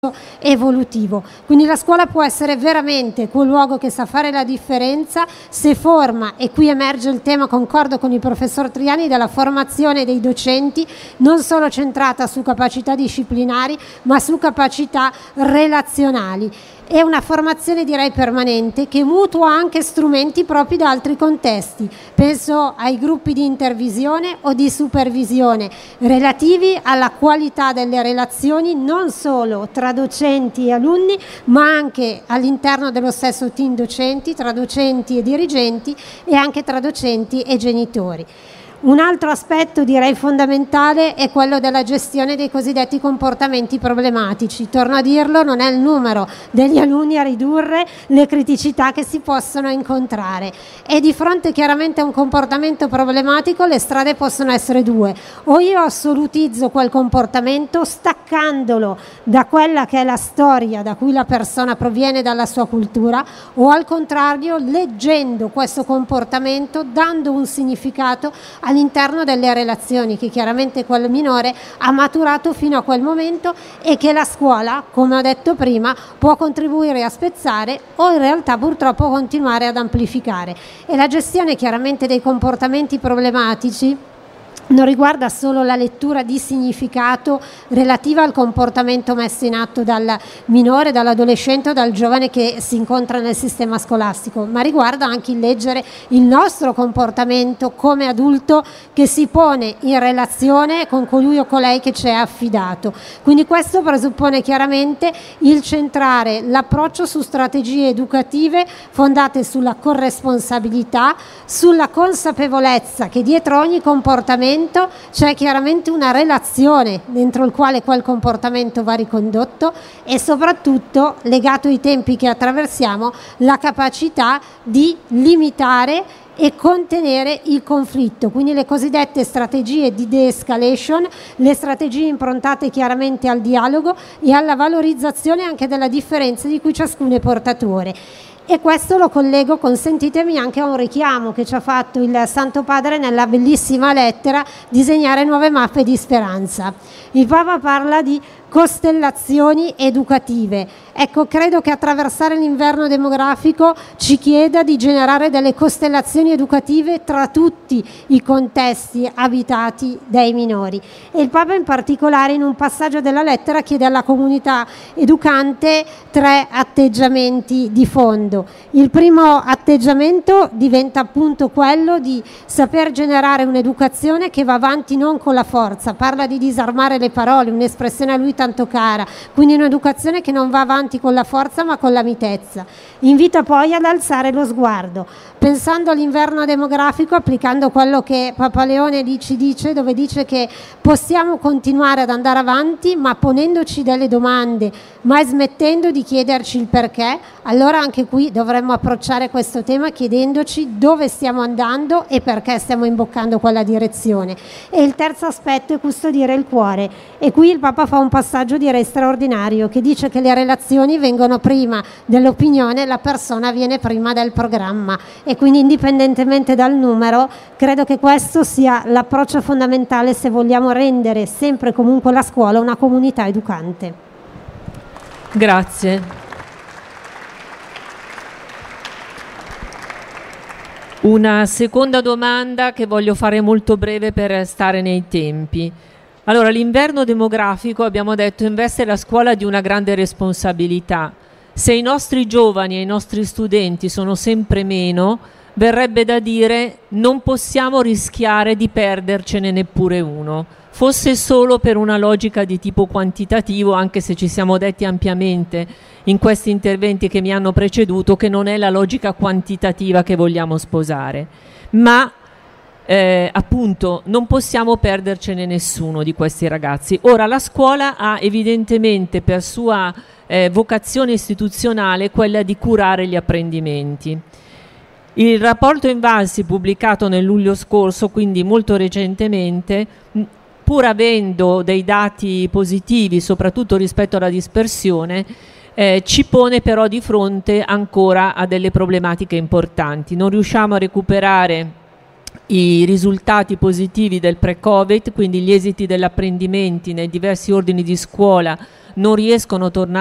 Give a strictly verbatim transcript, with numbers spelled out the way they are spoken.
evolutivo. Quindi la scuola può essere veramente quel luogo che sa fare la differenza se forma, e qui emerge il tema, concordo con il professor Triani, della formazione dei docenti, non solo centrata su capacità disciplinari ma su capacità relazionali. È una formazione, direi, permanente, che mutua anche strumenti propri da altri contesti. Penso ai gruppi di intervisione o di supervisione relativi alla qualità delle relazioni non solo tra docenti e alunni, ma anche all'interno dello stesso team docenti, tra docenti e dirigenti e anche tra docenti e genitori. Un altro aspetto, direi fondamentale, è quello della gestione dei cosiddetti comportamenti problematici. Torno a dirlo, non è il numero degli alunni a ridurre le criticità che si possono incontrare. E di fronte chiaramente a un comportamento problematico le strade possono essere due: o io assolutizzo quel comportamento staccandolo da quella che è la storia da cui la persona proviene, dalla sua cultura, o al contrario leggendo questo comportamento, dando un significato all'interno delle relazioni che chiaramente quel minore ha maturato fino a quel momento e che la scuola, come ho detto prima, può contribuire a spezzare o in realtà purtroppo continuare ad amplificare. E la gestione chiaramente dei comportamenti problematici non riguarda solo la lettura di significato relativa al comportamento messo in atto dal minore, dall'adolescente o dal giovane che si incontra nel sistema scolastico, ma riguarda anche il leggere il nostro comportamento come adulto che si pone in relazione con colui o colei che ci è affidato. Quindi questo presuppone chiaramente il centrare l'approccio su strategie educative fondate sulla corresponsabilità, sulla consapevolezza che dietro ogni comportamento c'è chiaramente una relazione dentro il quale quel comportamento va ricondotto e soprattutto, legato ai tempi che attraversiamo, la capacità di limitare e contenere il conflitto, quindi le cosiddette strategie di de-escalation, le strategie improntate chiaramente al dialogo e alla valorizzazione anche della differenza di cui ciascuno è portatore. E questo lo collego, consentitemi, anche a un richiamo che ci ha fatto il Santo Padre nella bellissima lettera Disegnare nuove mappe di speranza. Il Papa parla di costellazioni educative. Ecco, credo che attraversare l'inverno demografico ci chieda di generare delle costellazioni educative tra tutti i contesti abitati dai minori. E il Papa in particolare in un passaggio della lettera chiede alla comunità educante tre atteggiamenti di fondo. Il primo atteggiamento diventa appunto quello di saper generare un'educazione che va avanti non con la forza, parla di disarmare le parole, un'espressione a lui tanto cara, quindi un'educazione che non va avanti con la forza ma con la mitezza. Invita poi ad alzare lo sguardo, pensando all'inverno demografico, applicando quello che Papa Leone ci dice, dove dice che possiamo continuare ad andare avanti ma ponendoci delle domande, mai smettendo di chiederci il perché. Allora anche qui dovremmo approcciare questo tema chiedendoci dove stiamo andando e perché stiamo imboccando quella direzione. E il terzo aspetto è custodire il cuore, e qui il Papa fa un passaggio direi straordinario che dice che le relazioni vengono prima dell'opinione, la persona viene prima del programma, e quindi indipendentemente dal numero credo che questo sia l'approccio fondamentale se vogliamo rendere sempre e comunque la scuola una comunità educante. Grazie. Una seconda domanda che voglio fare molto breve per stare nei tempi. Allora, l'inverno demografico, abbiamo detto, investe la scuola di una grande responsabilità. Se i nostri giovani e i nostri studenti sono sempre meno, verrebbe da dire non possiamo rischiare di perdercene neppure uno. Fosse solo per una logica di tipo quantitativo, anche se ci siamo detti ampiamente in questi interventi che mi hanno preceduto che non è la logica quantitativa che vogliamo sposare, ma eh, appunto non possiamo perdercene nessuno di questi ragazzi. Ora, la scuola ha evidentemente per sua eh, vocazione istituzionale quella di curare gli apprendimenti. Il rapporto Invalsi, pubblicato nel luglio scorso, quindi molto recentemente, pur avendo dei dati positivi, soprattutto rispetto alla dispersione, eh, ci pone però di fronte ancora a delle problematiche importanti. Non riusciamo a recuperare i risultati positivi del pre-Covid, quindi gli esiti degli apprendimenti nei diversi ordini di scuola non riescono a tornare